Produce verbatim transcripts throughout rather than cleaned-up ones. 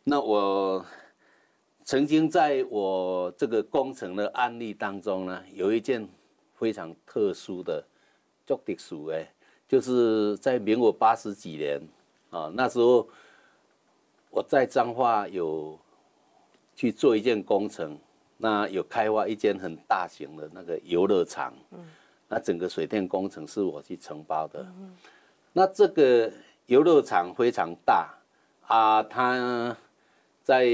那我曾经在我这个工程的案例当中呢，有一件非常特殊的，足特殊哎，就是在民国八十几年啊，那时候我在彰化有去做一件工程，那有开发一间很大型的那个游乐场，嗯，那整个水电工程是我去承包的，嗯，那这个游乐场非常大啊，它在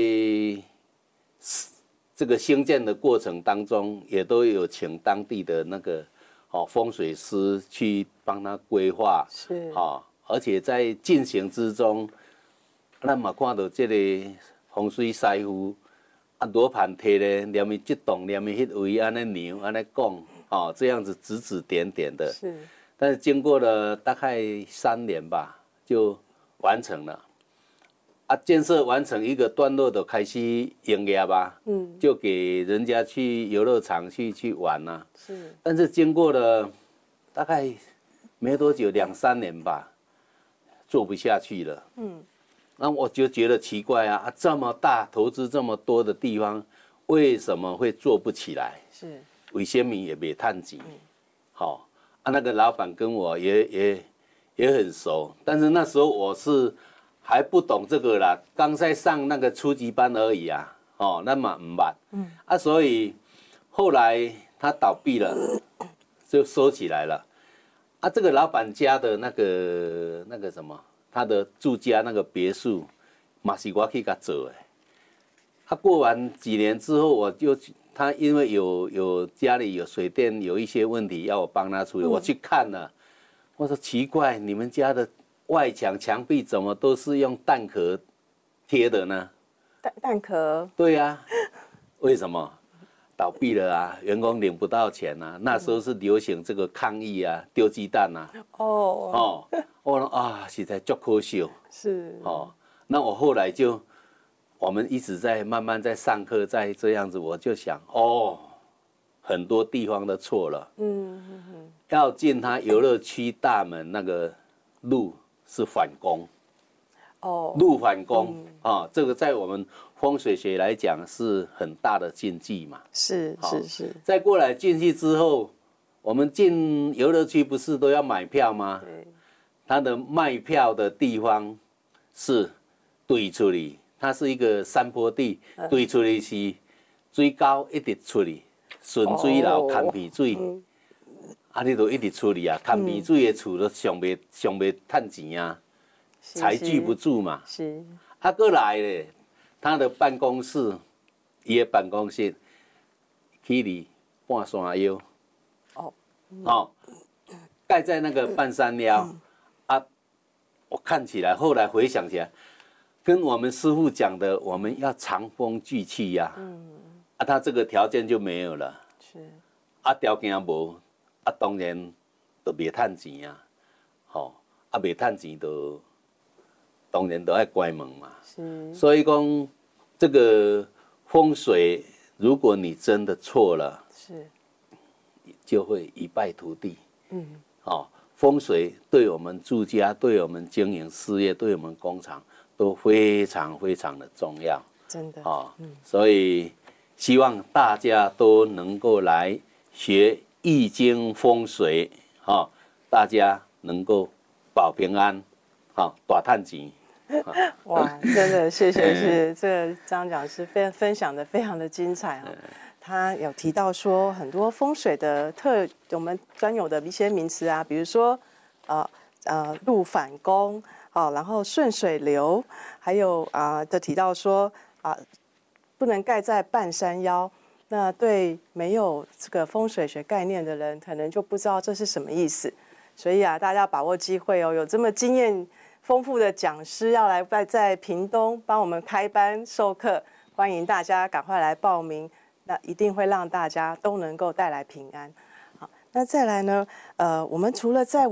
这个兴建的过程当中，也都有请当地的那个哦风水师去帮他规划， 是， 哦，而且在进行之中，咱嘛看到这个风水师傅啊，罗盘贴咧，念伊这栋，念伊迄位，安尼牛，安尼讲，哦，这样子指指点点的。 是。 但是经过了大概三年吧，就完成了。啊，建设完成一个段落的开始营业吧，嗯，就给人家去游乐场去去玩啦、啊。 是。 但是经过了大概没多久，两三年吧，做不下去了。嗯。那我就觉得奇怪啊，啊这么大投资这么多的地方，为什么会做不起来？ 是。 为什么也没探钱？好、嗯。啊，那个老板跟我也也也很熟，但是那时候我是还不懂这个啦，刚在上那个初级班而已啊，哦，那么唔捌，嗯，啊，所以后来他倒闭了，就收起来了，啊，这个老板家的那个那个什么，他的住家那个别墅，嘛是我去给他做的，他、啊、过完几年之后，我就他因为有有家里有水电有一些问题要我帮他处理，我去看了，我说奇怪，你们家的外墙墙壁怎么都是用蛋壳贴的呢？ 蛋蛋壳？ 对呀、啊，为什么？倒闭了啊，员工领不到钱啊。那时候是流行这个抗议啊，丢鸡蛋啊。 哦哦，我说啊，实在足可惜。 是。 哦，那我后来就。我们一直在慢慢在上课，在这样子，我就想，哦，很多地方都错了。嗯嗯嗯。要进他游乐区大门那个路是反攻。哦。路反攻啊、嗯哦，这个在我们风水学来讲是很大的禁忌嘛。 是是是。 再过来进去之后，我们进游乐区不是都要买票吗？对。他的卖票的地方是对出去。它是一个山坡地，对出去是水沟一直出去，顺水流、看皮水，嗯、啊，你都一直出去啊，看皮水的厝都上袂上袂赚钱啊，财聚不住嘛。 是。 啊，过来咧，他的办公室，伊的办公室，距离半山腰。哦。嗯、哦，盖在那个半山腰，嗯、啊，我看起来，后来回想起来。跟我们师父讲的，我们要长风聚气呀、啊，嗯，啊，他这个条件就没有了，是，啊，条件无，啊，当然就袂趁钱啊，吼，啊，袂趁钱就当然都要关门嘛，是，所以讲这个风水，如果你真的错了，是，就会一败涂地，嗯，哦，风水对我们住家、对我们经营事业、对我们工厂。都非常非常的重要， 真的啊、 哦嗯，所以希望大家都能够来学易经风水，哈、哦，大家能够保平安，好、哦，大赚钱。 哇，真的谢谢，是这个张讲师分分享的非常的精彩啊、哦。他有提到说很多风水的特我们专有的一些名词啊，比如说呃呃路反攻。好，然后顺水流，还有啊，就提到说啊，不能盖在半山腰。那对没有这个风水学概念的人，可能就不知道这是什么意思。所以啊，大家把握机会哦，有这么经验丰富的讲师要来在在屏东帮我们开班授课，欢迎大家赶快来报名，那一定会让大家都能够带来平安。好，那再来呢，呃，我们除了在